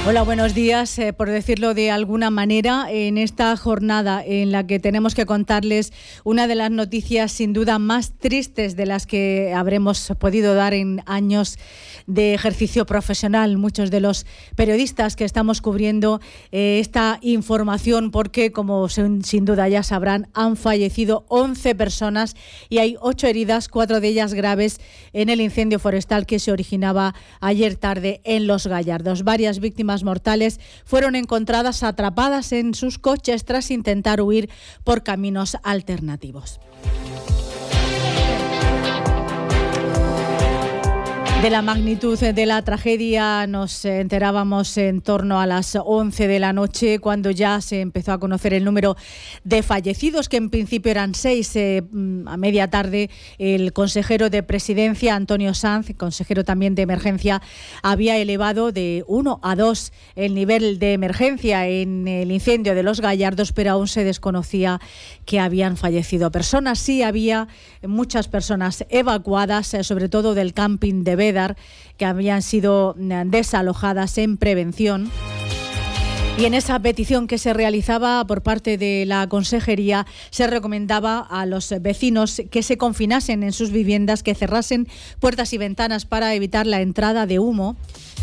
Hola, buenos días. Por decirlo de alguna manera, en esta jornada en la que tenemos que contarles una de las noticias sin duda más tristes de las que habremos podido dar en años de ejercicio profesional, muchos de los periodistas que estamos cubriendo esta información, porque como sin duda ya sabrán, han fallecido 11 personas y hay 8 heridas, 4 de ellas graves, en el incendio forestal que se originaba ayer tarde en Los Gallardos. Varias víctimas mortales fueron encontradas atrapadas en sus coches tras intentar huir por caminos alternativos. De la magnitud de la tragedia nos enterábamos en torno a las 11 de la noche, cuando ya se empezó a conocer el número de fallecidos, que en principio eran 6. A media tarde, el consejero de Presidencia, Antonio Sanz, consejero también de Emergencia, había elevado de 1 a 2 el nivel de emergencia en el incendio de Los Gallardos, pero aún se desconocía que habían fallecido personas. Sí, había muchas personas evacuadas, sobre todo del camping de Bédar, que habían sido desalojadas en prevención. Y en esa petición que se realizaba por parte de la Consejería, se recomendaba a los vecinos que se confinasen en sus viviendas, que cerrasen puertas y ventanas para evitar la entrada de humo.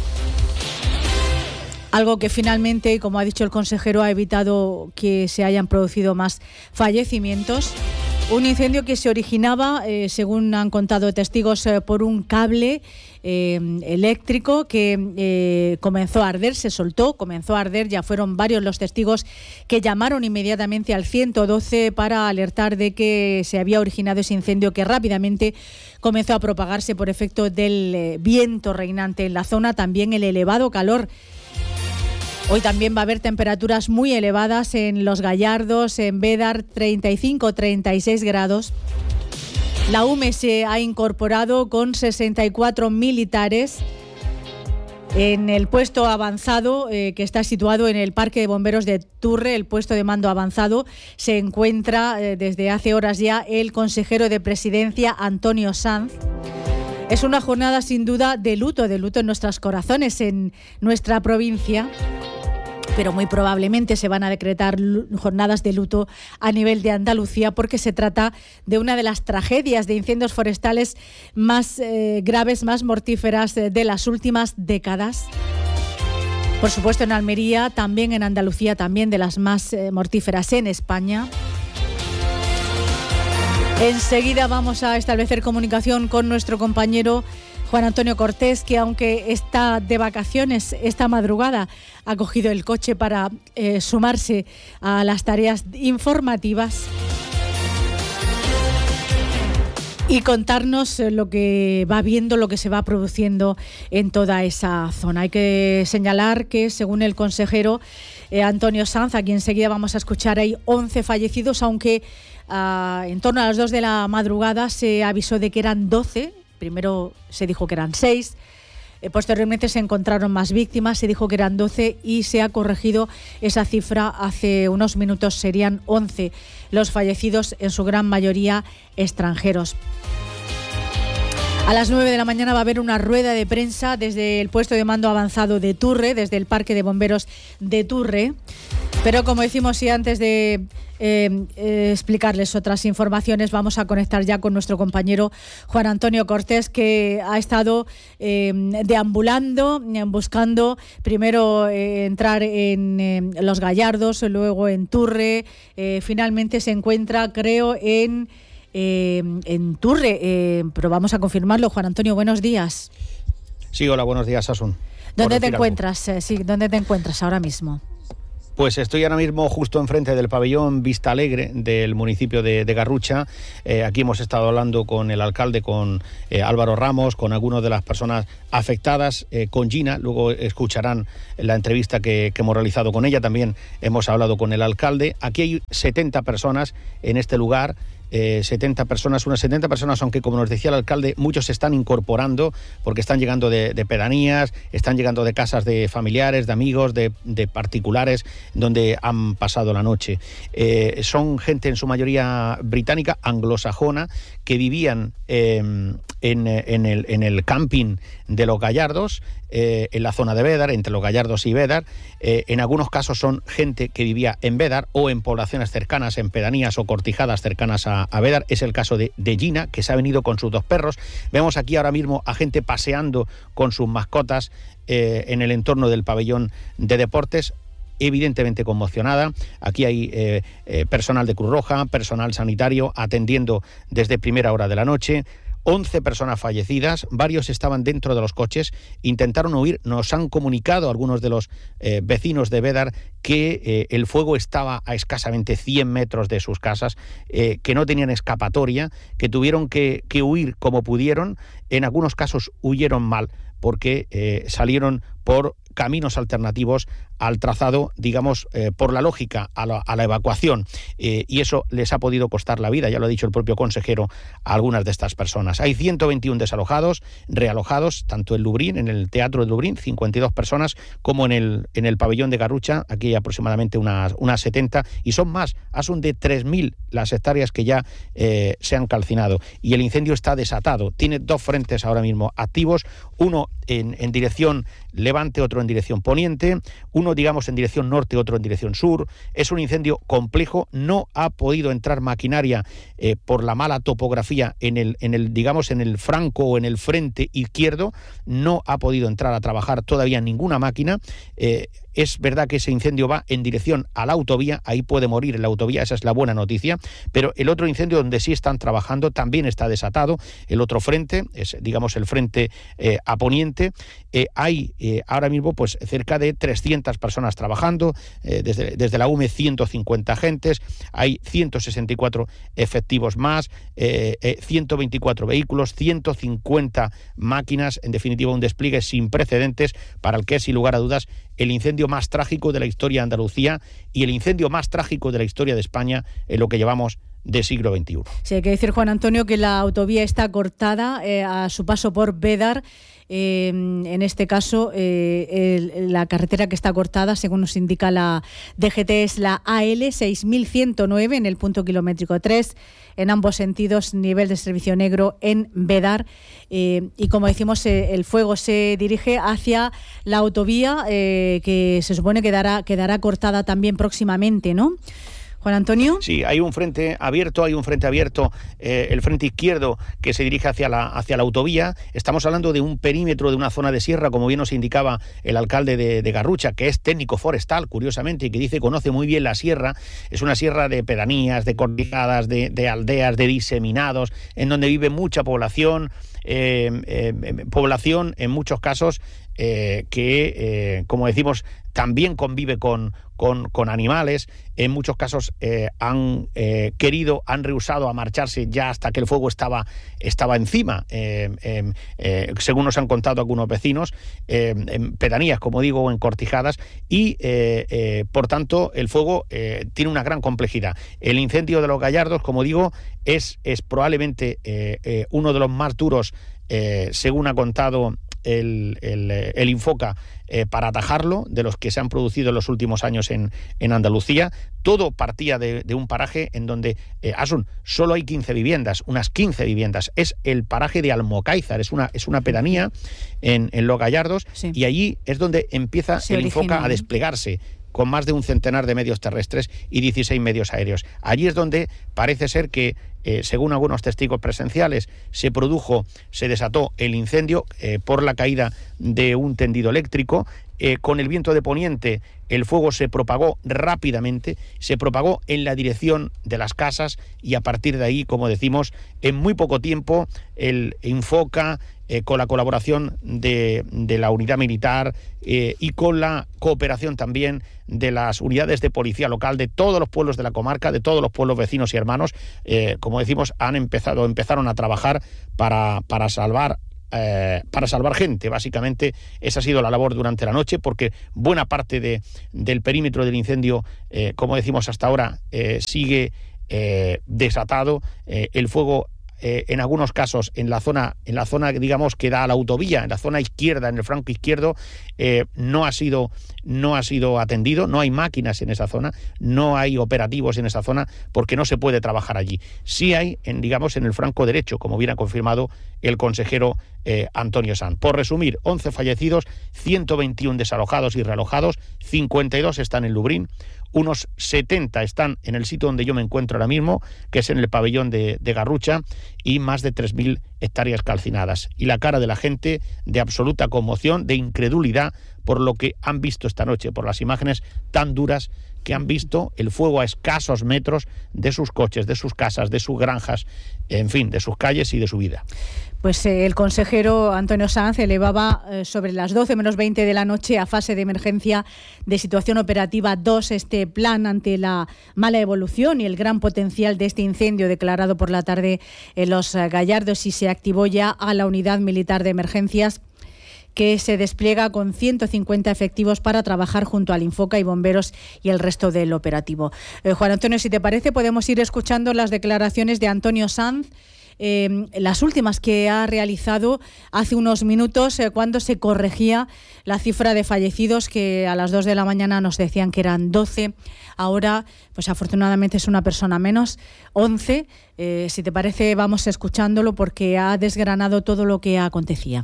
Algo que finalmente, como ha dicho el consejero, ha evitado que se hayan producido más fallecimientos. Un incendio que se originaba, según han contado testigos, por un cable eléctrico que comenzó a arder, se soltó, comenzó a arder. Ya fueron varios los testigos que llamaron inmediatamente al 112 para alertar de que se había originado ese incendio, que rápidamente comenzó a propagarse por efecto del viento reinante en la zona, también el elevado calor. Hoy también va a haber temperaturas muy elevadas en Los Gallardos, en Bédar, 35-36 grados. La UME se ha incorporado con 64 militares en el puesto avanzado que está situado en el Parque de Bomberos de Turre. El puesto de mando avanzado se encuentra desde hace horas ya el consejero de Presidencia, Antonio Sanz. Es una jornada sin duda de luto en nuestros corazones, en nuestra provincia, pero muy probablemente se van a decretar jornadas de luto a nivel de Andalucía, porque se trata de una de las tragedias de incendios forestales más graves, más mortíferas de las últimas décadas. Por supuesto en Almería, también en Andalucía, también de las más mortíferas en España. Enseguida vamos a establecer comunicación con nuestro compañero Juan Antonio Cortés, que aunque está de vacaciones esta madrugada, ha cogido el coche para sumarse a las tareas informativas y contarnos lo que va viendo, lo que se va produciendo en toda esa zona. Hay que señalar que, según el consejero Antonio Sanz, a quien enseguida vamos a escuchar, hay 11 fallecidos, aunque en torno a las 2 de la madrugada se avisó de que eran 12. Primero se dijo que eran 6, posteriormente se encontraron más víctimas, se dijo que eran 12 y se ha corregido esa cifra hace unos minutos. Serían 11 los fallecidos, en su gran mayoría extranjeros. A las 9 de la mañana va a haber una rueda de prensa desde el puesto de mando avanzado de Turre, desde el Parque de Bomberos de Turre. Pero como decimos, y antes de explicarles otras informaciones, vamos a conectar ya con nuestro compañero Juan Antonio Cortés, que ha estado deambulando, buscando primero entrar en Los Gallardos, luego en Turre. Finalmente se encuentra, creo, en Turre, pero vamos a confirmarlo. Juan Antonio, buenos días. Sí, hola, buenos días, Asun. ¿Dónde te encuentras? ¿Dónde te encuentras ahora mismo? Pues estoy ahora mismo justo enfrente del pabellón Vista Alegre del municipio de Garrucha. Aquí hemos estado hablando con el alcalde, con Álvaro Ramos, con algunas de las personas afectadas, con Gina. Luego escucharán la entrevista que hemos realizado con ella. También hemos hablado con el alcalde. Aquí hay 70 personas en este lugar. 70 personas, unas 70 personas, aunque como nos decía el alcalde, muchos se están incorporando porque están llegando de pedanías, están llegando de casas de familiares, de amigos, de particulares, donde han pasado la noche. Son gente en su mayoría británica, anglosajona, que vivían en el camping de Los Gallardos. en la zona de Bédar, entre Los Gallardos y Bédar. En algunos casos son gente que vivía en Bédar o en poblaciones cercanas, en pedanías o cortijadas cercanas a Bédar. Es el caso de Gina, que se ha venido con sus 2 perros. Vemos aquí ahora mismo a gente paseando con sus mascotas en el entorno del pabellón de deportes, evidentemente conmocionada. Aquí hay personal de Cruz Roja, personal sanitario atendiendo desde primera hora de la noche. 11 personas fallecidas, varios estaban dentro de los coches, intentaron huir. Nos han comunicado algunos de los vecinos de Bédar que el fuego estaba a escasamente 100 metros de sus casas, que no tenían escapatoria, que tuvieron que huir como pudieron. En algunos casos huyeron mal, porque salieron por caminos alternativos al trazado, digamos, por la lógica, a la evacuación, y eso les ha podido costar la vida, ya lo ha dicho el propio consejero, a algunas de estas personas. Hay 121 desalojados, realojados, tanto en Lubriñ, en el Teatro de Lubriñ, 52 personas, como en el pabellón de Garrucha, aquí hay aproximadamente unas 70, y son más, son de 3.000 las hectáreas que ya se han calcinado, y el incendio está desatado. Tiene 2 frentes ahora mismo activos, uno en dirección levante, otro en dirección poniente, uno digamos en dirección norte, otro en dirección sur. Es un incendio complejo, no ha podido entrar maquinaria por la mala topografía en el franco o en el frente izquierdo, no ha podido entrar a trabajar todavía ninguna máquina. Es verdad que ese incendio va en dirección a la autovía, ahí puede morir en la autovía, esa es la buena noticia, pero el otro incendio donde sí están trabajando también está desatado. El otro frente es, digamos, el frente a poniente. Hay ahora mismo pues cerca de 300 personas trabajando, desde la UME 150 agentes, hay 164 efectivos más, 124 vehículos, 150 máquinas, en definitiva un despliegue sin precedentes para el que es, sin lugar a dudas, el incendio más trágico de la historia de Andalucía y el incendio más trágico de la historia de España en lo que llevamos de siglo XXI. Sí, hay que decir, Juan Antonio, que la autovía está cortada a su paso por Bédar. En este caso, la carretera que está cortada, según nos indica la DGT, es la AL 6109 en el punto kilométrico 3, en ambos sentidos, nivel de servicio negro en Bédar. Y como decimos, el fuego se dirige hacia la autovía, que se supone quedará cortada también próximamente, ¿no? Juan Antonio. Sí, hay un frente abierto, el frente izquierdo que se dirige hacia la autovía. Estamos hablando de un perímetro de una zona de sierra, como bien nos indicaba el alcalde de Garrucha, que es técnico forestal, curiosamente, y que dice conoce muy bien la sierra. Es una sierra de pedanías, de cortijadas, de aldeas, de diseminados, en donde vive mucha población, población en muchos casos que, como decimos, también convive con animales. En muchos casos han rehusado a marcharse ya hasta que el fuego estaba encima, según nos han contado algunos vecinos, en pedanías, como digo, en cortijadas, y por tanto el fuego tiene una gran complejidad. El incendio de Los Gallardos, como digo, es probablemente uno de los más duros, según ha contado el Infoca, para atajarlo, de los que se han producido en los últimos años en Andalucía. Todo partía de un paraje en donde, solo hay 15 viviendas, unas 15 viviendas. Es el paraje de Almocáizar, es una pedanía en Los Gallardos, sí. Y allí es donde empieza el Infoca a desplegarse, con más de un centenar de medios terrestres y 16 medios aéreos. Allí es donde parece ser que, según algunos testigos presenciales, se desató el incendio por la caída de un tendido eléctrico. Con el viento de poniente, el fuego se propagó rápidamente, se propagó en la dirección de las casas, y a partir de ahí, como decimos, en muy poco tiempo, el Infoca, con la colaboración de la unidad militar y con la cooperación también de las unidades de policía local de todos los pueblos de la comarca, de todos los pueblos vecinos y hermanos, como decimos, empezaron a trabajar para salvar gente. Básicamente esa ha sido la labor durante la noche, porque buena parte del perímetro del incendio, como decimos hasta ahora, sigue desatado. El fuego, en algunos casos, en la zona, digamos, que da a la autovía, en la zona izquierda, en el flanco izquierdo, no ha sido atendido. No hay máquinas en esa zona, no hay operativos en esa zona, porque no se puede trabajar allí. Sí hay, digamos, en el flanco derecho, como bien ha confirmado el consejero Antonio Sanz. Por resumir, 11 fallecidos, 121 desalojados y realojados, 52 están en Lubrién, unos 70 están en el sitio donde yo me encuentro ahora mismo, que es en el pabellón de Garrucha, y más de 3.000 hectáreas calcinadas. Y la cara de la gente de absoluta conmoción, de incredulidad por lo que han visto esta noche, por las imágenes tan duras que han visto, el fuego a escasos metros de sus coches, de sus casas, de sus granjas, en fin, de sus calles y de su vida. Pues el consejero Antonio Sanz elevaba sobre las 12 menos 20 de la noche a fase de emergencia de situación operativa 2 este plan ante la mala evolución y el gran potencial de este incendio declarado por la tarde en Los Gallardos, y se activó ya a la unidad militar de emergencias, que se despliega con 150 efectivos para trabajar junto al Infoca y bomberos y el resto del operativo. Juan Antonio, si te parece, podemos ir escuchando las declaraciones de Antonio Sanz, las últimas que ha realizado hace unos minutos, cuando se corregía la cifra de fallecidos, que a las 2 de la mañana nos decían que eran 12, ahora pues afortunadamente es una persona menos, 11. Si te parece, vamos escuchándolo porque ha desgranado todo lo que acontecía.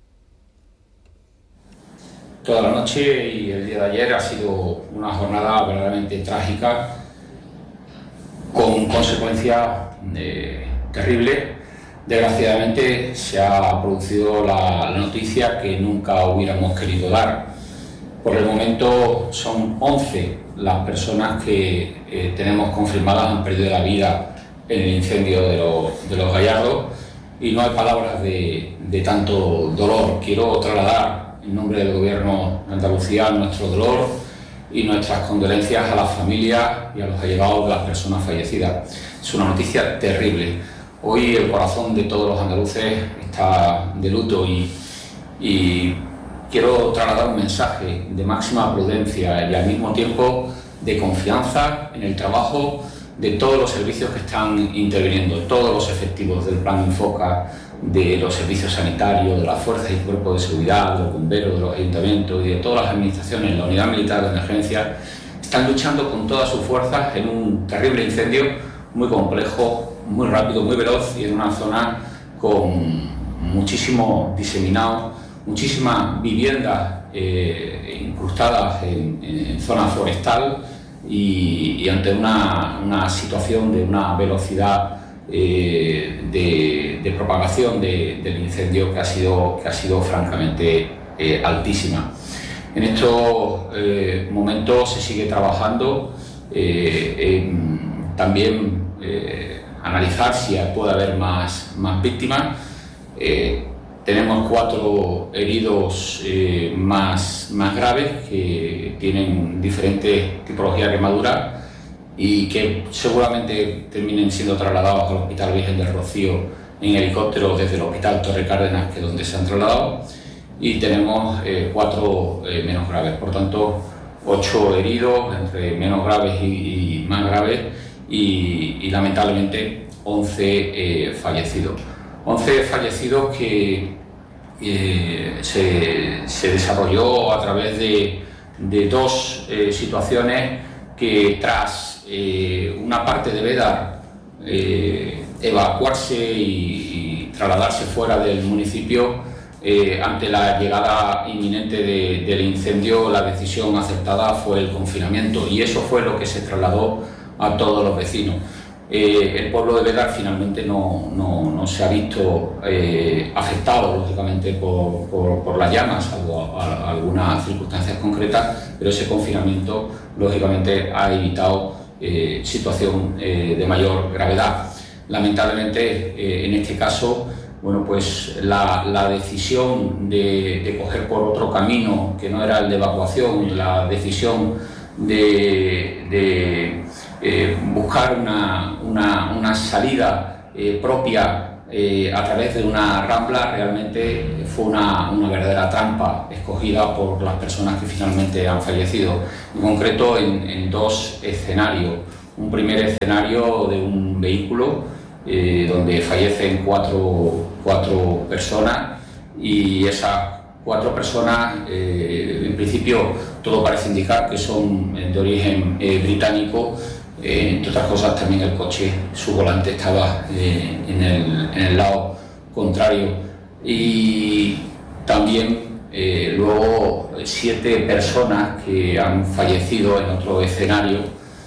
Toda la noche y el día de ayer ha sido una jornada verdaderamente trágica, con consecuencias terribles. Desgraciadamente se ha producido la noticia que nunca hubiéramos querido dar. Por el momento son 11 las personas que tenemos confirmadas han perdido la vida en el incendio de los Gallardos, y no hay palabras de tanto dolor. Quiero trasladar en nombre del Gobierno de Andalucía nuestro dolor y nuestras condolencias a las familias y a los allegados de las personas fallecidas. Es una noticia terrible. Hoy el corazón de todos los andaluces está de luto y quiero trasladar un mensaje de máxima prudencia y al mismo tiempo de confianza en el trabajo de todos los servicios que están interviniendo, todos los efectivos del Plan Infoca, de los servicios sanitarios, de las fuerzas y cuerpos de seguridad, de los bomberos, de los ayuntamientos y de todas las administraciones. La unidad militar de emergencia están luchando con todas sus fuerzas en un terrible incendio muy complejo, muy rápido, muy veloz, y en una zona con muchísimo diseminado, muchísimas viviendas incrustadas en zona forestal y ante una situación de una velocidad de propagación del incendio que ha sido francamente altísima. En estos momentos se sigue trabajando también analizar si puede haber más víctimas. Tenemos 4 heridos más graves que tienen diferentes tipologías de quemaduras y que seguramente terminen siendo trasladados al Hospital Virgen del Rocío en helicóptero desde el Hospital Torre Cárdenas, que es donde se han trasladado, y tenemos 4 menos graves. Por tanto, 8 heridos, entre menos graves y más graves, y lamentablemente 11 fallecidos. 11 fallecidos que se desarrolló a través de 2 situaciones que, tras una parte debe dar evacuarse y trasladarse fuera del municipio, ante la llegada inminente del incendio, la decisión aceptada fue el confinamiento, y eso fue lo que se trasladó a todos los vecinos. El pueblo de Bédar finalmente no se ha visto afectado, lógicamente, por las llamas, salvo algunas circunstancias concretas, pero ese confinamiento, lógicamente, ha evitado situación de mayor gravedad. Lamentablemente, en este caso, bueno, pues la decisión de coger por otro camino que no era el de evacuación, la decisión de buscar una salida propia a través de una rambla, realmente fue una verdadera trampa escogida por las personas que finalmente han fallecido, en concreto en 2 escenarios. Un primer escenario de un vehículo donde fallecen 4 personas, y esas 4 personas, en principio todo parece indicar que son de origen británico. Entre otras cosas, también el coche, su volante estaba en el lado contrario. y también luego 7 personas que han fallecido en otro escenario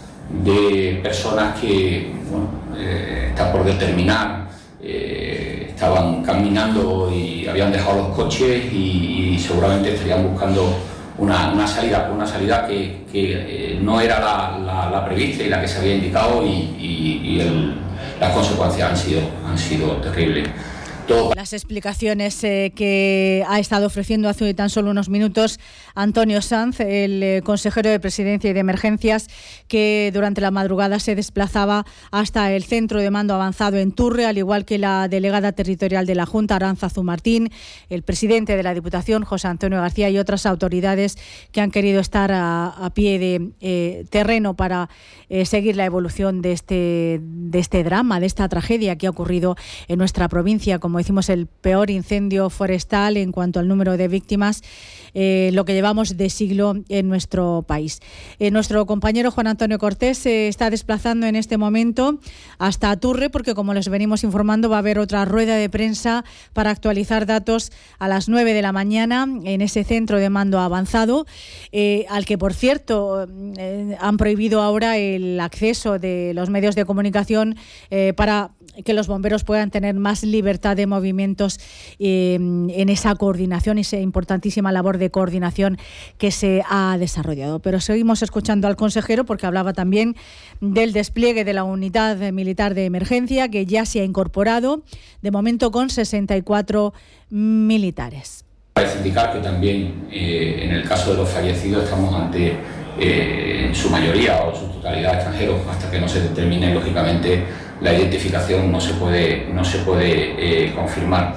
de personas que está por determinar, estaban caminando y habían dejado los coches y seguramente estarían buscando una salida que no era la prevista y la que se había indicado y las consecuencias han sido terribles. Las explicaciones que ha estado ofreciendo hace tan solo unos minutos Antonio Sanz, el consejero de Presidencia y de Emergencias, que durante la madrugada se desplazaba hasta el centro de mando avanzado en Turre, al igual que la delegada territorial de la Junta, Arantzazu Martín, el presidente de la Diputación, José Antonio García, y otras autoridades que han querido estar a pie de terreno para seguir la evolución de este drama, de esta tragedia que ha ocurrido en nuestra provincia. Como decimos, el peor incendio forestal en cuanto al número de víctimas, lo que llevamos de siglo en nuestro país. Nuestro compañero Juan Antonio Cortés se está desplazando en este momento hasta Turre, porque, como les venimos informando, va a haber otra rueda de prensa para actualizar datos a las 9 de la mañana en ese centro de mando avanzado, al que, por cierto, han prohibido ahora el acceso de los medios de comunicación para que los bomberos puedan tener más libertad de movimientos en esa coordinación, esa importantísima labor de coordinación que se ha desarrollado. Pero seguimos escuchando al consejero, porque hablaba también del despliegue de la unidad militar de emergencia, que ya se ha incorporado, de momento con 64 militares. Parece indicar que también en el caso de los fallecidos estamos ante, en su mayoría o su totalidad, extranjeros. Hasta que no se determine, lógicamente, la identificación no se puede confirmar.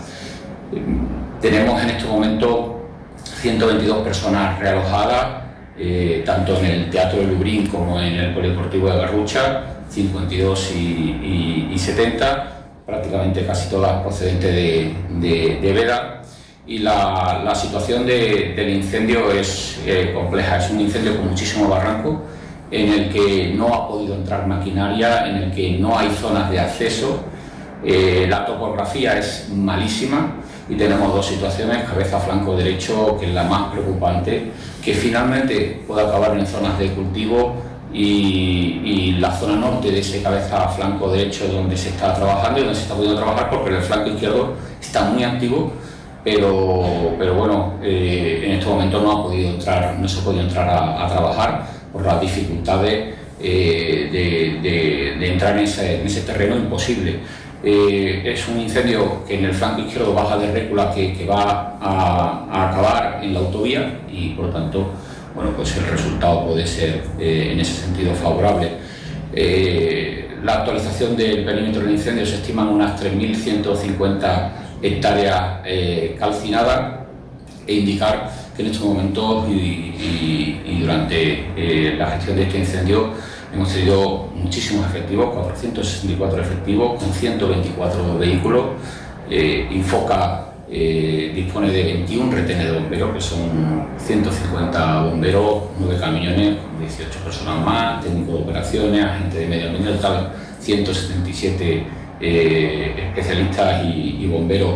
Tenemos en este momento 122 personas realojadas, tanto en el Teatro de Lubrín como en el Polideportivo de Garrucha, 52 y 70, prácticamente casi todas procedentes de Veda. Y la situación del incendio es compleja. Es un incendio con muchísimo barranco, en el que no ha podido entrar maquinaria, en el que no hay zonas de acceso. La topografía es malísima y tenemos dos situaciones: cabeza flanco derecho, que es la más preocupante, que finalmente puede acabar en zonas de cultivo, y la zona norte de ese cabeza flanco derecho, donde se está trabajando y donde se está pudiendo trabajar, porque el flanco izquierdo está muy activo, pero bueno, en este momento no se ha podido entrar a trabajar por las dificultades de entrar en ese terreno imposible. Es un incendio que en el flanco izquierdo baja de Récula, que va a acabar en la autovía, y por lo tanto, bueno, pues el resultado puede ser en ese sentido favorable. La actualización del perímetro del incendio se estiman unas 3.150 hectáreas calcinadas, e indicar que en estos momentos y durante la gestión de este incendio hemos tenido muchísimos efectivos, 464 efectivos con 124 vehículos. Infoca dispone de 21 retenes de bomberos, que son 150 bomberos, 9 camiones, 18 personas más, técnicos de operaciones, agentes de medio ambiente, total 177 especialistas y bomberos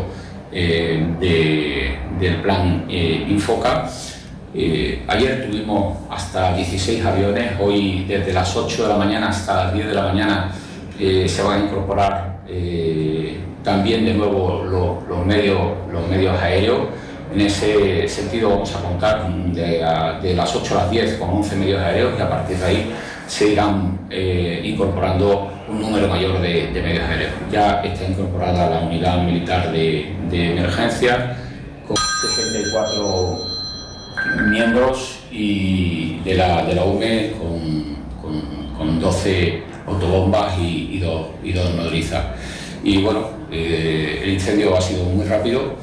del plan Infoca. Ayer tuvimos hasta 16 aviones. Hoy, desde las 8 de la mañana hasta las 10 de la mañana, se van a incorporar también de nuevo los medios aéreos. En ese sentido vamos a contar de las 8 a las 10 con 11 medios aéreos, y a partir de ahí se irán incorporando un número mayor de medios aéreos. Ya está incorporada la unidad militar de emergencia con 64 miembros, y de la UME con 12 autobombas y dos nodrizas. Y bueno, el incendio ha sido muy rápido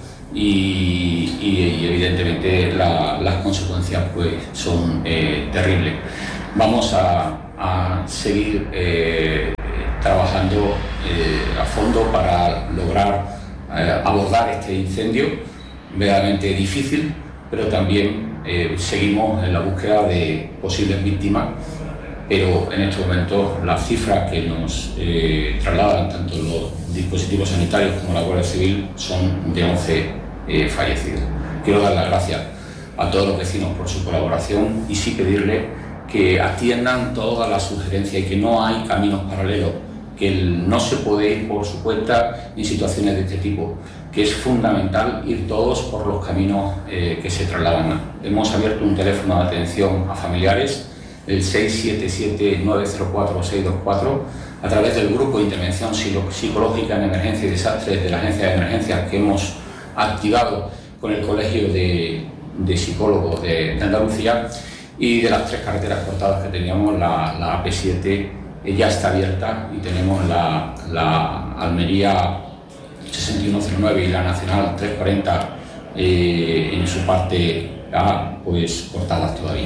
y evidentemente las consecuencias pues son terribles. Vamos a seguir trabajando a fondo para lograr abordar este incendio, verdaderamente difícil, pero también seguimos en la búsqueda de posibles víctimas, pero en este momento las cifras que nos trasladan tanto los dispositivos sanitarios como la Guardia Civil son de 11 fallecidos. Quiero dar las gracias a todos los vecinos por su colaboración y sí pedirle que atiendan todas las sugerencias y que no hay caminos paralelos, que no se puede ir por su cuenta en situaciones de este tipo, que es fundamental ir todos por los caminos que se trasladan. Hemos abierto un teléfono de atención a familiares, el 677-904-624, a través del grupo de intervención psicológica en emergencia y desastres de la Agencia de Emergencias que hemos activado con el Colegio de Psicólogos de Andalucía, y de las 3 carreteras cortadas que teníamos, la AP7 ya está abierta y tenemos la Almería 6109 y la Nacional 340 en su parte A, pues cortadas todavía.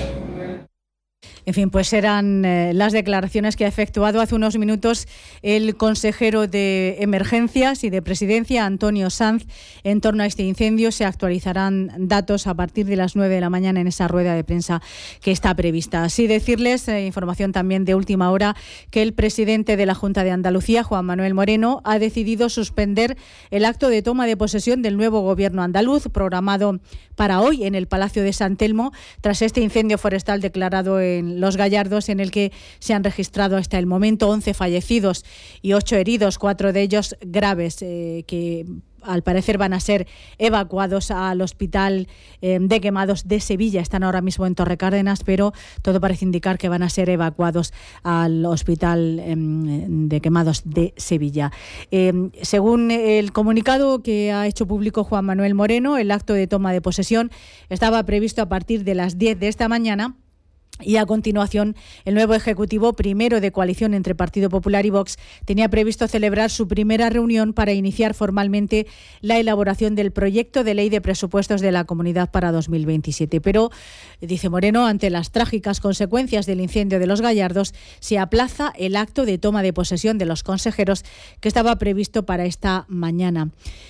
En fin, pues eran las declaraciones que ha efectuado hace unos minutos el consejero de Emergencias y de Presidencia, Antonio Sanz, en torno a este incendio. Se actualizarán datos a partir de las 9 de la mañana en esa rueda de prensa que está prevista. Así decirles, información también de última hora, que el presidente de la Junta de Andalucía, Juan Manuel Moreno, ha decidido suspender el acto de toma de posesión del nuevo gobierno andaluz, programado para hoy en el Palacio de San Telmo, tras este incendio forestal declarado en Los Gallardos, en el que se han registrado hasta el momento 11 fallecidos y 8 heridos, 4 de ellos graves, que al parecer van a ser evacuados al Hospital de Quemados de Sevilla. Están ahora mismo en Torrecárdenas, pero todo parece indicar que van a ser evacuados al Hospital de Quemados de Sevilla. Según el comunicado que ha hecho público Juan Manuel Moreno, el acto de toma de posesión estaba previsto a partir de las 10 de esta mañana. Y a continuación, el nuevo Ejecutivo, primero de coalición entre Partido Popular y Vox, tenía previsto celebrar su primera reunión para iniciar formalmente la elaboración del proyecto de ley de presupuestos de la Comunidad para 2027. Pero, dice Moreno, ante las trágicas consecuencias del incendio de Los Gallardos, se aplaza el acto de toma de posesión de los consejeros que estaba previsto para esta mañana.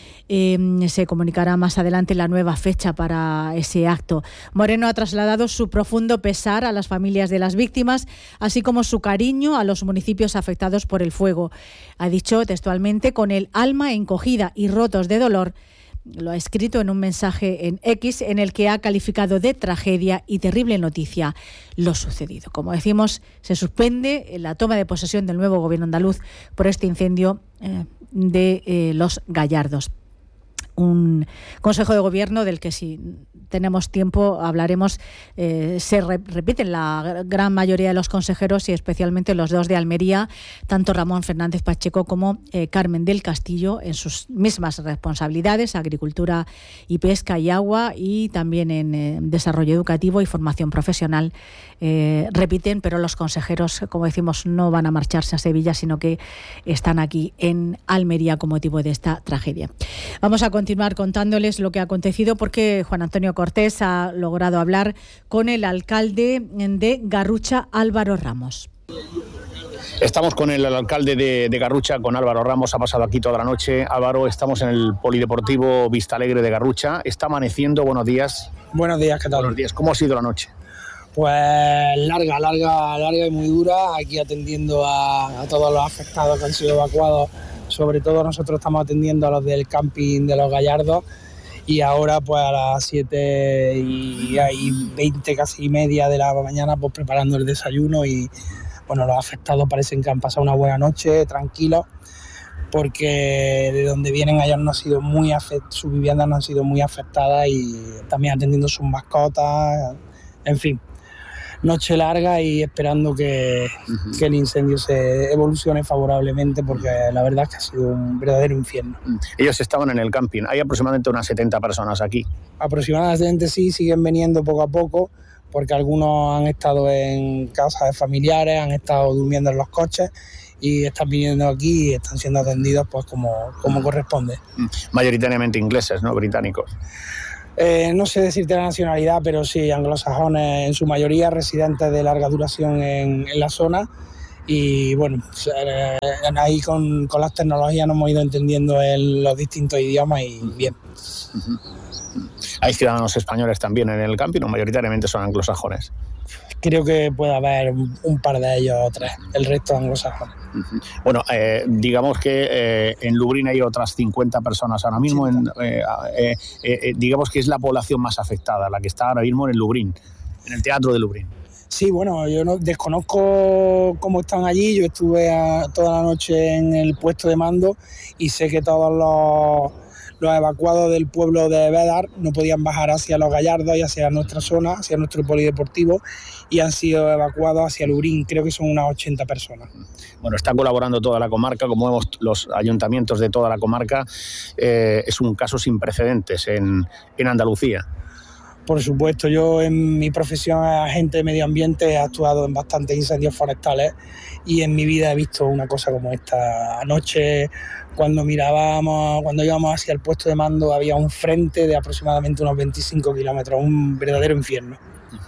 Se comunicará más adelante la nueva fecha para ese acto. Moreno ha trasladado su profundo pesar a las familias de las víctimas, así como su cariño a los municipios afectados por el fuego. Ha dicho textualmente: con el alma encogida y rotos de dolor. Lo ha escrito en un mensaje en X, en el que ha calificado de tragedia y terrible noticia lo sucedido. Como decimos, se suspende la toma de posesión del nuevo gobierno andaluz por este incendio de Los Gallardos. Un Consejo de Gobierno del que, si tenemos tiempo, hablaremos. Se repiten la gran mayoría de los consejeros y especialmente los 2 de Almería, tanto Ramón Fernández Pacheco como Carmen del Castillo, en sus mismas responsabilidades: agricultura y pesca y agua, y también en desarrollo educativo y formación profesional. Repiten, pero los consejeros, como decimos, no van a marcharse a Sevilla, sino que están aquí en Almería con motivo de esta tragedia. Vamos a continuar contándoles lo que ha acontecido, porque Juan Antonio Cortés ha logrado hablar con el alcalde de Garrucha, Álvaro Ramos. Estamos con el alcalde de Garrucha, con Álvaro Ramos. Ha pasado aquí toda la noche. Álvaro, estamos en el Polideportivo Vista Alegre de Garrucha. Está amaneciendo. Buenos días. Buenos días, ¿qué tal? Buenos días. ¿Cómo ha sido la noche? Pues larga y muy dura, aquí atendiendo a todos los afectados que han sido evacuados. Sobre todo nosotros estamos atendiendo a los del camping de Los Gallardos, y ahora pues a las 7:20, casi media de la mañana, pues preparando el desayuno. Y bueno, los afectados parecen que han pasado una buena noche, tranquilos, porque de donde vienen ellos no han sido sus viviendas no han sido muy afectadas, y también atendiendo sus mascotas, en fin. Noche larga y esperando que el incendio se evolucione favorablemente, porque la verdad es que ha sido un verdadero infierno. Ellos estaban en el camping. Hay aproximadamente unas 70 personas aquí. Aproximadamente sí, siguen viniendo poco a poco, porque algunos han estado en casas de familiares, han estado durmiendo en los coches y están viniendo aquí y están siendo atendidos pues como corresponde. Mayoritariamente ingleses, ¿no? Británicos. No sé decirte la nacionalidad, pero sí anglosajones en su mayoría, residentes de larga duración en la zona, y bueno, ahí con las tecnologías nos hemos ido entendiendo los distintos idiomas y bien. Hay ciudadanos españoles también en el camping, o mayoritariamente son anglosajones. Creo que puede haber un par de ellos o tres, el resto anglosajones. Bueno, digamos que en Lublin hay otras 50 personas ahora mismo. Digamos que es la población más afectada, la que está ahora mismo en Lublin, en el teatro de Lublin. Sí, bueno, yo no desconozco cómo están allí. Yo estuve toda la noche en el puesto de mando y sé que todos los evacuados del pueblo de Bédar no podían bajar hacia Los Gallardos y hacia nuestra zona, hacia nuestro polideportivo, y han sido evacuados hacia Lublin. Creo que son unas 80 personas. Bueno, está colaborando toda la comarca, como vemos, los ayuntamientos de toda la comarca. Es un caso sin precedentes en Andalucía. Por supuesto, yo en mi profesión de agente de medio ambiente he actuado en bastantes incendios forestales y en mi vida he visto una cosa como esta. Anoche, cuando íbamos hacia el puesto de mando, había un frente de aproximadamente unos 25 kilómetros, un verdadero infierno.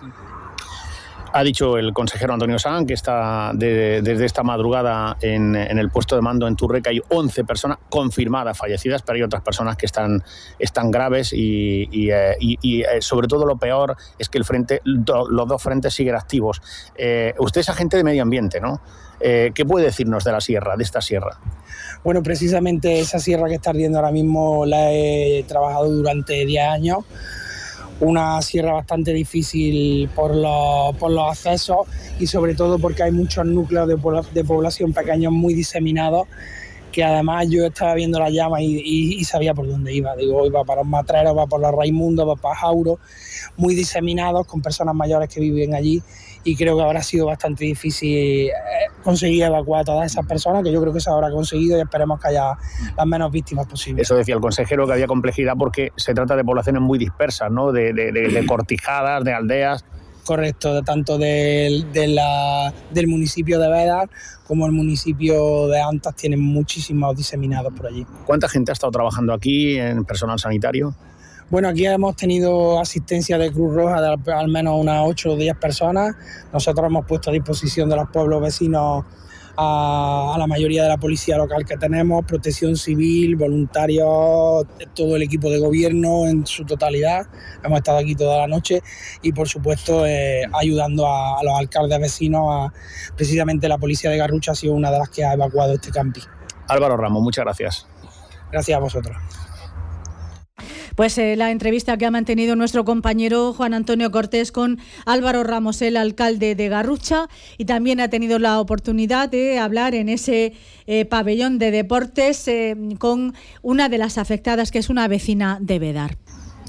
Ha dicho el consejero Antonio Sanz que está desde esta madrugada en el puesto de mando en Turreca. Hay 11 personas confirmadas fallecidas, pero hay otras personas que están graves y sobre todo lo peor es que los dos frentes siguen activos. Usted es agente de medio ambiente, ¿no? ¿Qué puede decirnos de esta sierra? Bueno, precisamente esa sierra que está ardiendo ahora mismo la he trabajado durante 10 años. Una sierra bastante difícil por los accesos y sobre todo porque hay muchos núcleos de población pequeños muy diseminados, que además yo estaba viendo las llamas y sabía por dónde iba. Iba para los Matreros, va por los Raimundos, va para Jauro, muy diseminados, con personas mayores que viven allí, y creo que habrá sido bastante difícil conseguir evacuar a todas esas personas, que yo creo que se habrá conseguido y esperemos que haya las menos víctimas posibles. Eso decía el consejero, que había complejidad porque se trata de poblaciones muy dispersas, ¿no? De cortijadas, de aldeas. Correcto, tanto del municipio de Bédar como el municipio de Antas tienen muchísimos diseminados por allí. ¿Cuánta gente ha estado trabajando aquí en personal sanitario? Bueno, aquí hemos tenido asistencia de Cruz Roja de al menos unas 8 o 10 personas. Nosotros hemos puesto a disposición de los pueblos vecinos a la mayoría de la policía local que tenemos, protección civil, voluntarios, todo el equipo de gobierno en su totalidad. Hemos estado aquí toda la noche y, por supuesto, ayudando a los alcaldes vecinos. Precisamente la policía de Garrucha ha sido una de las que ha evacuado este camping. Álvaro Ramos, muchas gracias. Gracias a vosotros. Pues la entrevista que ha mantenido nuestro compañero Juan Antonio Cortés con Álvaro Ramos, el alcalde de Garrucha, y también ha tenido la oportunidad de hablar en ese pabellón de deportes con una de las afectadas, que es una vecina de Bédar.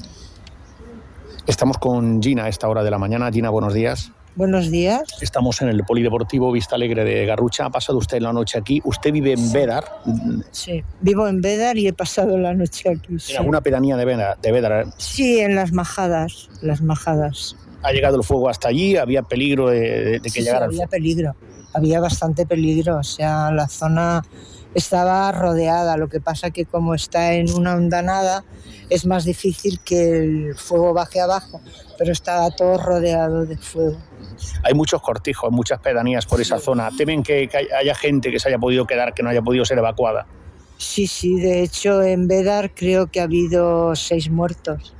Estamos con Gina a esta hora de la mañana. Gina, buenos días. Buenos días. Estamos en el Polideportivo Vista Alegre de Garrucha. ¿Ha pasado usted la noche aquí? ¿Usted vive en Bédar? Sí, vivo en Bédar y he pasado la noche aquí. ¿En alguna pedanía de Bédar? Sí, en Las Majadas. ¿Ha llegado el fuego hasta allí? ¿Había peligro de que llegara el fuego? Había peligro, había bastante peligro. O sea, la zona estaba rodeada. Lo que pasa que como está en una hondanada es más difícil que el fuego baje abajo, pero estaba todo rodeado de fuego. Hay muchos cortijos, muchas pedanías por esa zona. ¿Temen que haya gente que se haya podido quedar, que no haya podido ser evacuada? Sí, de hecho en Bédar creo que ha habido 6 muertos.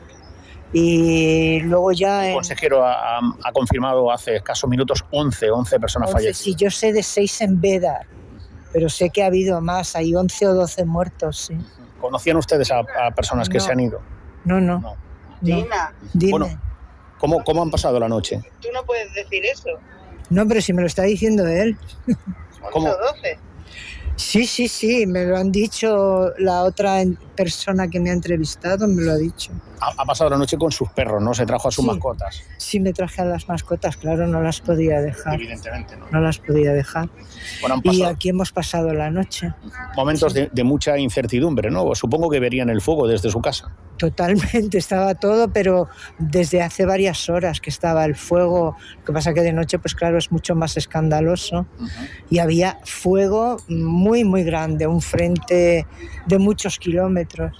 Y luego ya... El consejero ha confirmado hace escasos minutos 11 personas fallecidas. Sí, yo sé de 6 en Bédar, pero sé que ha habido más, hay 11 o 12 muertos, sí. ¿Conocían ustedes a personas que se han ido? No. Gina, dime. Bueno, ¿cómo han pasado la noche? Tú no puedes decir eso. No, pero si me lo está diciendo él. ¿Cómo? 12. Sí, me lo han dicho, la otra persona que me ha entrevistado me lo ha dicho. Ha pasado la noche con sus perros, ¿no? Se trajo a sus mascotas. Sí, me traje a las mascotas, claro, no las podía dejar. Evidentemente, ¿no? No las podía dejar. Bueno, y aquí hemos pasado la noche. Momentos de mucha incertidumbre, ¿no? Supongo que verían el fuego desde su casa. Totalmente, estaba todo, pero desde hace varias horas que estaba el fuego. Lo que pasa que de noche, pues claro, es mucho más escandaloso. Y había fuego muy, muy grande, un frente de muchos kilómetros,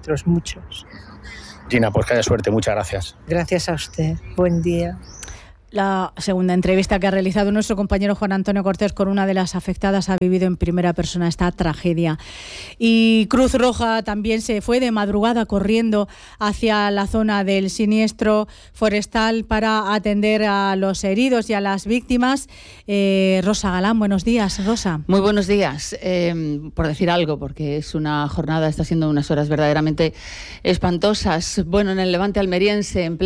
muchos. Gina, pues que haya suerte, muchas gracias. Gracias a usted, buen día. La segunda entrevista que ha realizado nuestro compañero Juan Antonio Cortés con una de las afectadas ha vivido en primera persona esta tragedia. Y Cruz Roja también se fue de madrugada corriendo hacia la zona del siniestro forestal para atender a los heridos y a las víctimas. Rosa Galán, buenos días, Rosa. Muy buenos días. Por decir algo, porque es una jornada, está siendo unas horas verdaderamente espantosas. Bueno, en el Levante almeriense, en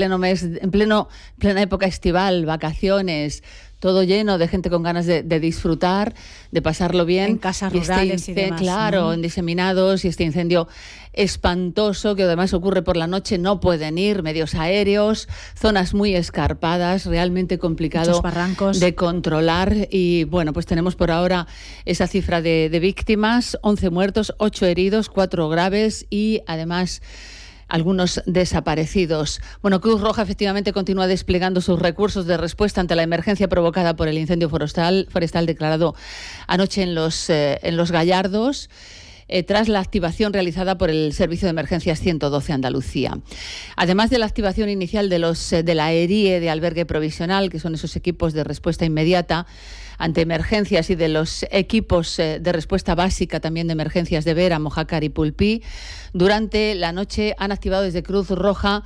plena época estival, vacaciones, todo lleno de gente con ganas de disfrutar, de pasarlo bien. En casas rurales y demás. Claro, en diseminados, y este incendio espantoso que además ocurre por la noche, no pueden ir, medios aéreos, zonas muy escarpadas, realmente complicado de controlar. Y bueno, pues tenemos por ahora esa cifra de víctimas, 11 muertos, 8 heridos, 4 graves y además algunos desaparecidos. Bueno, Cruz Roja efectivamente continúa desplegando sus recursos de respuesta ante la emergencia provocada por el incendio forestal declarado anoche en los Gallardos, tras la activación realizada por el Servicio de Emergencias 112 Andalucía. Además de la activación inicial de la ERIE de albergue provisional, que son esos equipos de respuesta inmediata ante emergencias, y de los equipos de respuesta básica también de emergencias de Vera, Mojácar y Pulpí, durante la noche han activado desde Cruz Roja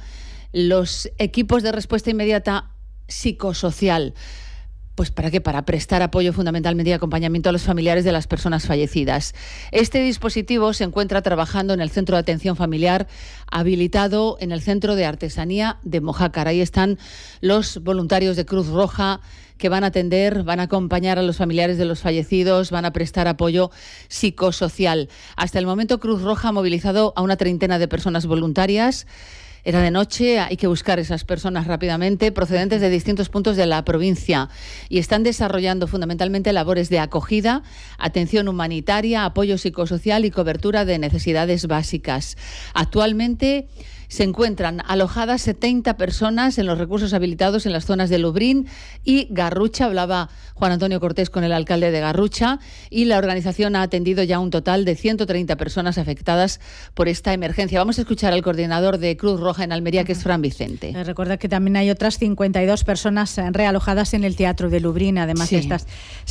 los equipos de respuesta inmediata psicosocial. Pues ¿para qué? Para prestar apoyo fundamentalmente y acompañamiento a los familiares de las personas fallecidas. Este dispositivo se encuentra trabajando en el Centro de Atención Familiar, habilitado en el Centro de Artesanía de Mojácar. Ahí están los voluntarios de Cruz Roja que van a atender, van a acompañar a los familiares de los fallecidos, van a prestar apoyo psicosocial. Hasta el momento Cruz Roja ha movilizado a una treintena de personas voluntarias. Era de noche, hay que buscar esas personas rápidamente, procedentes de distintos puntos de la provincia, y están desarrollando fundamentalmente labores de acogida, atención humanitaria, apoyo psicosocial y cobertura de necesidades básicas. Actualmente se encuentran alojadas 70 personas en los recursos habilitados en las zonas de Lubrín y Garrucha. Hablaba Juan Antonio Cortés con el alcalde de Garrucha, y la organización ha atendido ya un total de 130 personas afectadas por esta emergencia. Vamos a escuchar al coordinador de Cruz Roja en Almería, que es Fran Vicente. Recuerda que también hay otras 52 personas realojadas en el Teatro de Lubrín, además de estas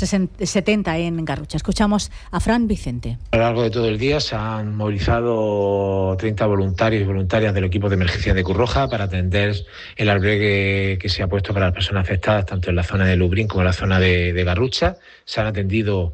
70 en Garrucha. Escuchamos a Fran Vicente. A lo largo de todo el día se han movilizado 30 voluntarios y voluntarias del equipo de emergencia de Cruz Roja para atender el albergue que se ha puesto para las personas afectadas, tanto en la zona de Lubrín como en la zona de Garrucha. Se han atendido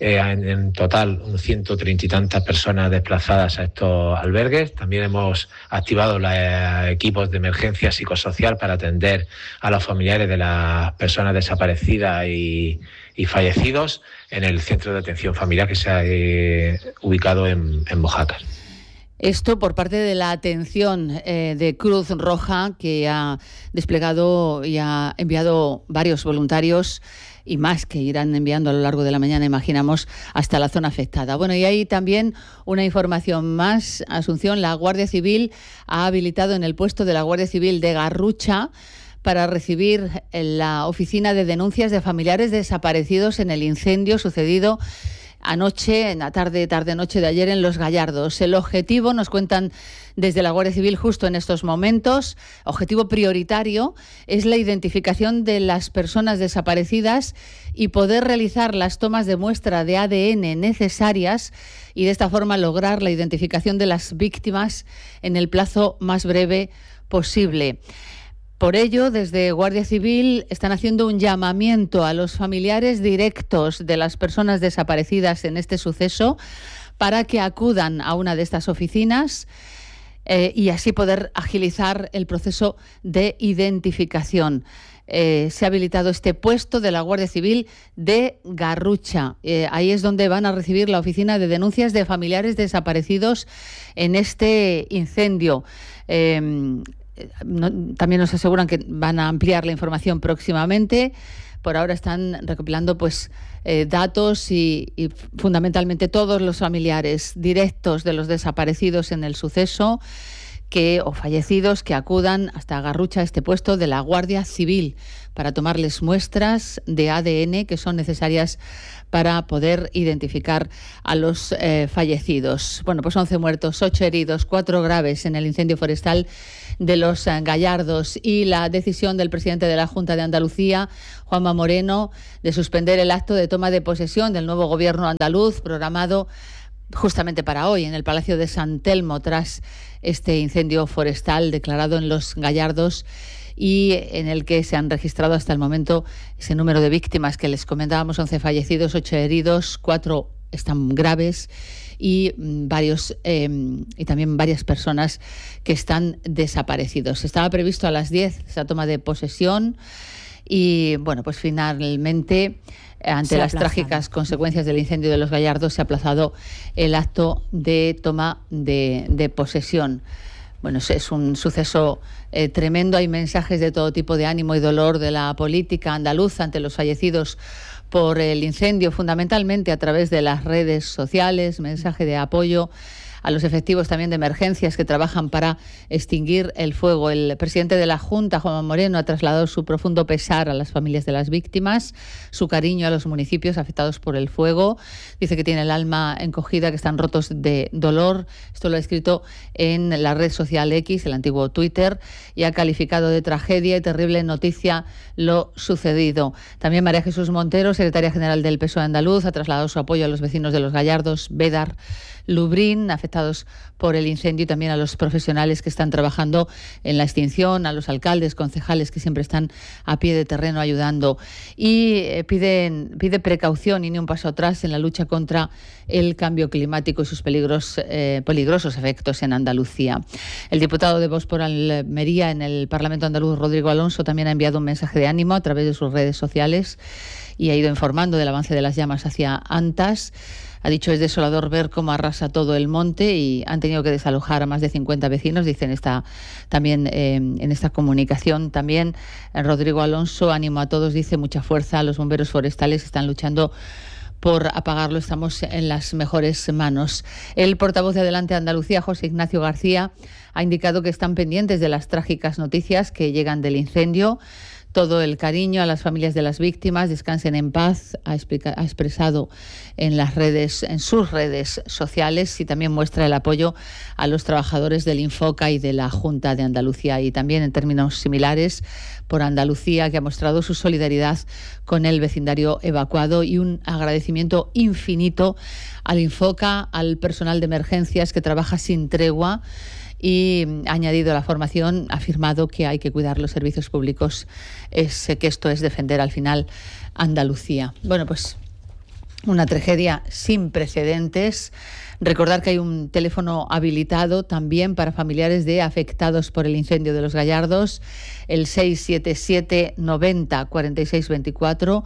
en total 130 y tantas personas desplazadas a estos albergues. También hemos activado los equipos de emergencia psicosocial para atender a los familiares de las personas desaparecidas y fallecidos en el centro de atención familiar que se ha ubicado en Mojácar. Esto por parte de la atención de Cruz Roja, que ha desplegado y ha enviado varios voluntarios y más que irán enviando a lo largo de la mañana, imaginamos, hasta la zona afectada. Bueno, y hay también una información más. Asunción, la Guardia Civil ha habilitado en el puesto de la Guardia Civil de Garrucha para recibir la oficina de denuncias de familiares desaparecidos en el incendio sucedido anoche, en la tarde-noche de ayer en Los Gallardos. El objetivo, nos cuentan desde la Guardia Civil justo en estos momentos, objetivo prioritario, es la identificación de las personas desaparecidas y poder realizar las tomas de muestra de ADN necesarias, y de esta forma lograr la identificación de las víctimas en el plazo más breve posible. Por ello, desde Guardia Civil están haciendo un llamamiento a los familiares directos de las personas desaparecidas en este suceso para que acudan a una de estas oficinas y así poder agilizar el proceso de identificación. Se ha habilitado este puesto de la Guardia Civil de Garrucha. Ahí es donde van a recibir la oficina de denuncias de familiares desaparecidos en este incendio. También nos aseguran que van a ampliar la información próximamente. Por ahora están recopilando datos y fundamentalmente todos los familiares directos de los desaparecidos en el suceso, o fallecidos que acudan hasta Garrucha, este puesto de la Guardia Civil, para tomarles muestras de ADN que son necesarias para poder identificar a los fallecidos. Bueno, pues 11 muertos, 8 heridos, 4 graves en el incendio forestal de Los Gallardos, y la decisión del presidente de la Junta de Andalucía, Juanma Moreno, de suspender el acto de toma de posesión del nuevo gobierno andaluz programado justamente para hoy en el Palacio de San Telmo, tras este incendio forestal declarado en Los Gallardos, y en el que se han registrado hasta el momento ese número de víctimas que les comentábamos: 11 fallecidos, 8 heridos, 4 están graves y también varias personas que están desaparecidos. Estaba previsto a las 10 esa toma de posesión y, bueno, pues finalmente, ante las trágicas consecuencias del incendio de Los Gallardos, se ha aplazado el acto de toma de posesión. Bueno, es un suceso tremendo. Hay mensajes de todo tipo de ánimo y dolor de la política andaluza ante los fallecidos por el incendio, fundamentalmente a través de las redes sociales, mensaje de apoyo a los efectivos también de emergencias que trabajan para extinguir el fuego. El presidente de la Junta, Juanma Moreno, ha trasladado su profundo pesar a las familias de las víctimas, su cariño a los municipios afectados por el fuego. Dice que tiene el alma encogida, que están rotos de dolor. Esto lo ha escrito en la red social X, el antiguo Twitter, y ha calificado de tragedia y terrible noticia lo sucedido. También María Jesús Montero, secretaria general del PSOE andaluz, ha trasladado su apoyo a los vecinos de Los Gallardos, Bédar, Lubrín, afectados por el incendio, y también a los profesionales que están trabajando en la extinción, a los alcaldes, concejales que siempre están a pie de terreno ayudando. Y pide precaución y ni un paso atrás en la lucha contra el cambio climático y sus peligrosos efectos en Andalucía. El diputado de Vox por Almería en el Parlamento andaluz, Rodrigo Alonso, también ha enviado un mensaje de ánimo a través de sus redes sociales y ha ido informando del avance de las llamas hacia Antas. Ha dicho: es desolador ver cómo arrasa todo el monte, y han tenido que desalojar a más de 50 vecinos, dicen también en esta comunicación. También Rodrigo Alonso, ánimo a todos, dice: mucha fuerza, los bomberos forestales están luchando por apagarlo, estamos en las mejores manos. El portavoz de Adelante Andalucía, José Ignacio García, ha indicado que están pendientes de las trágicas noticias que llegan del incendio. Todo el cariño a las familias de las víctimas, descansen en paz, ha expresado en sus redes sociales, y también muestra el apoyo a los trabajadores del Infoca y de la Junta de Andalucía, y también en términos similares por Andalucía, que ha mostrado su solidaridad con el vecindario evacuado, y un agradecimiento infinito al Infoca, al personal de emergencias que trabaja sin tregua. Y ha añadido la formación, ha afirmado que hay que cuidar los servicios públicos, que esto es defender al final Andalucía. Bueno, pues una tragedia sin precedentes. Recordar que hay un teléfono habilitado también para familiares de afectados por el incendio de Los Gallardos, el 677 90 46 24,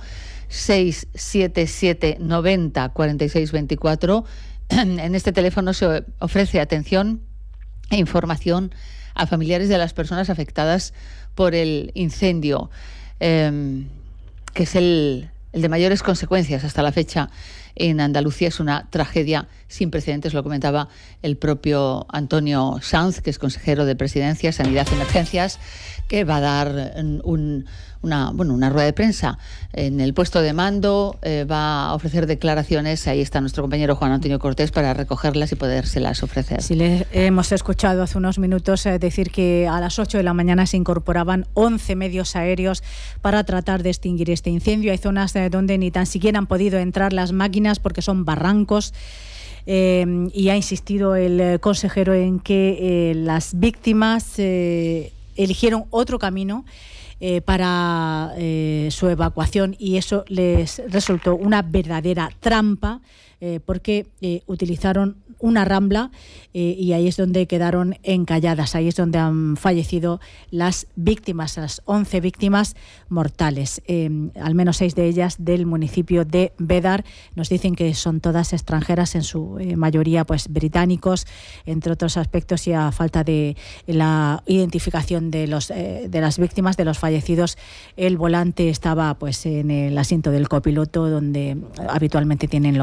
677 90 46 24. En este teléfono se ofrece atención e información a familiares de las personas afectadas por el incendio, que es el de mayores consecuencias hasta la fecha en Andalucía. Es una tragedia sin precedentes, lo comentaba el propio Antonio Sanz, que es consejero de Presidencia, Sanidad y Emergencias, que va a dar una rueda de prensa en el puesto de mando, va a ofrecer declaraciones. Ahí está nuestro compañero Juan Antonio Cortés para recogerlas y podérselas ofrecer. Sí, le hemos escuchado hace unos minutos decir que a las 8 de la mañana se incorporaban 11 medios aéreos para tratar de extinguir este incendio. Hay zonas donde ni tan siquiera han podido entrar las máquinas porque son barrancos. Y ha insistido el consejero en que las víctimas eligieron otro camino para su evacuación, y eso les resultó una verdadera trampa, porque utilizaron una rambla y ahí es donde quedaron encalladas, ahí es donde han fallecido las víctimas, las 11 víctimas mortales, al menos 6 de ellas del municipio de Bédar. Nos dicen que son todas extranjeras, en su mayoría pues británicos, entre otros aspectos, y a falta de la identificación de las víctimas, de los fallecidos. El volante estaba pues en el asiento del copiloto, donde habitualmente tienen los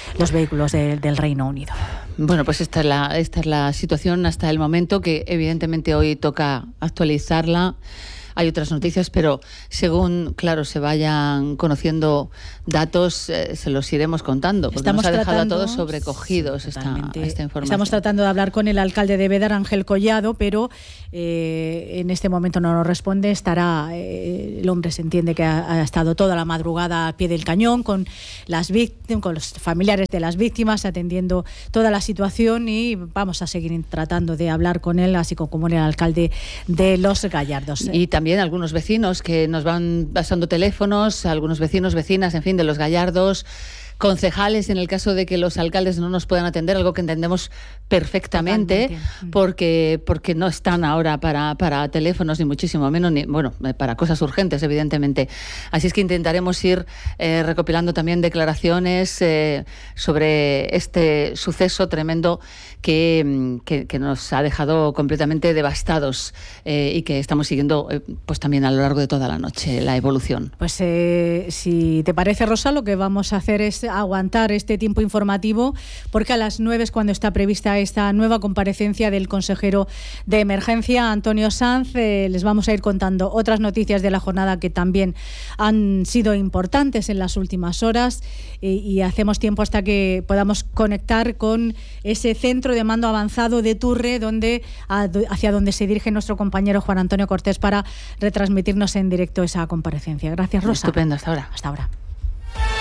los vehículos del Reino Unido. Bueno, pues esta es la situación hasta el momento, que evidentemente hoy toca actualizarla. Hay otras noticias, pero según, claro, se vayan conociendo datos, se los iremos contando, porque nos ha dejado a todos sobrecogidos esta información. Estamos tratando de hablar con el alcalde de Bédar, Ángel Collado, pero en este momento no nos responde. Estará, el hombre se entiende que ha estado toda la madrugada al pie del cañón con con los familiares de las víctimas, atendiendo toda la situación, y vamos a seguir tratando de hablar con él, así como el alcalde de Los Gallardos. Y también algunos vecinos que nos van pasando teléfonos, algunos vecinos, vecinas, en fin, de Los Gallardos, concejales, en el caso de que los alcaldes no nos puedan atender, algo que entendemos perfectamente, porque no están ahora para teléfonos, ni muchísimo menos, para cosas urgentes, evidentemente. Así es que intentaremos ir recopilando también declaraciones sobre este suceso tremendo que nos ha dejado completamente devastados, y que estamos siguiendo pues también a lo largo de toda la noche la evolución. Pues si te parece, Rosa, lo que vamos a hacer es aguantar este tiempo informativo, porque a las 9 es cuando está prevista esta nueva comparecencia del consejero de Emergencia, Antonio Sanz. Les vamos a ir contando otras noticias de la jornada que también han sido importantes en las últimas horas, y hacemos tiempo hasta que podamos conectar con ese centro de mando avanzado de Turre, hacia donde se dirige nuestro compañero Juan Antonio Cortés para retransmitirnos en directo esa comparecencia. Gracias, Rosa. Estupendo, hasta ahora. Hasta ahora.